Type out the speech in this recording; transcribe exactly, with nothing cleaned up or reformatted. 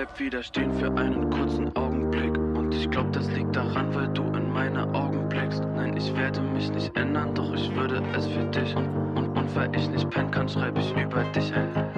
bleib wieder stehen für einen kurzen Augenblick. Und ich glaub, das liegt daran, weil du in meine Augen blickst. Nein, ich werde mich nicht ändern, doch ich würde es für dich. Und, und, und weil ich nicht pennen kann, schreib ich über dich ein